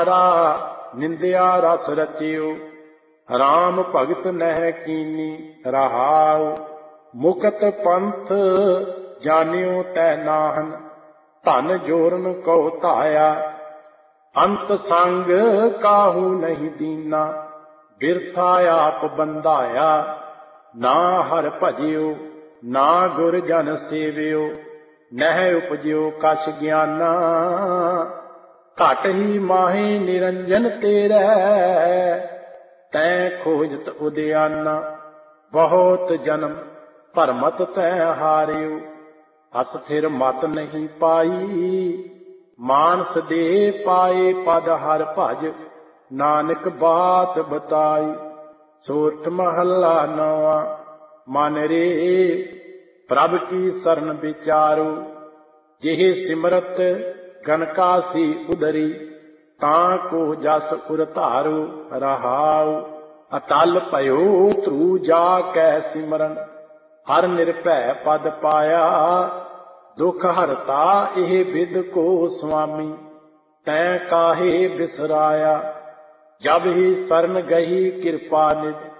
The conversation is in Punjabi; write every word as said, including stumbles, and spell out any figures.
ਨਿੰਦਿਆ ਰਸ ਰਚਿਓ। ਰਾਮ ਭਗਤ ਨਹਿ ਕੀਨੀ ਰਹਾਉ। ਮੁਕਤ ਪੰਥ ਜਾਣਿਓ ਤੈ ਨਾਹਨ। ਧਨ ਜੋਰਨ ਕਉ ਧਾਇਆ। ਅੰਤ ਸੰਗ ਕਾਹੂ ਨਹੀਂ ਦੀਨਾ। ਬਿਰਥਾ ਆਪ ਬੰਧਾਇਆ। ਨਾ ਹਰਿ ਭਜਿਓ ਨਾ ਗੁਰ ਜਨ ਸੇਵਿਓ। ਨਹਿ ਉਪਜਿਓ ਕਛ ਗਿਆਨਾ। ਘਟ ਹੀ ਮਾਹੇ ਨਿਰੰਜਨ ਤੇਰੈ। ਤੈਂ ਖੋਜਤ ਉਦਿਆਨਾ। ਬਹੁਤ ਜਨਮ ਭਰਮਤ ਤੈਂ ਹਾਰਿਓ। ਅਸਥਿਰ ਮਤ ਨਹੀਂ ਪਾਈ। ਮਾਨਸ ਦੇ ਪਾਏ ਪਦ ਹਰਿ ਭਜ। ਨਾਨਕ ਬਾਤ ਬਤਾਈ। ਸੋਰਠ ਮਹੱਲਾ ਨੌਵਾਂ। ਮਨ ਰੇ ਪ੍ਰਭ ਕੀ ਸਰਨ ਵਿਚਾਰੋ। ਜਿਹੇ ਸਿਮਰਤ ਗਨਕਾਸੀ ਉਦਰੀ। ਤਾਂ ਕੋ ਜਸ ਉਰ ਧਾਰੋ ਰਹਾਉ। ਅਤਲ ਭਇਓ ਧਰੂ ਜਾ ਕੈ ਸਿਮਰਨ। ਹਰ ਨਿਰਭੈ ਪਦ ਪਾਇਆ। ਦੁਖ ਹਰਤਾ ਇਹ ਬਿਦ ਕੋ ਸੁਆਮੀ। ਤੈਂ ਕਾਹੇ ਬਿਸਰਾਇਆ। ਜਬ ਹੀ ਸਰਨ ਗਹੀ ਕਿਰਪਾ ਨਿਧ।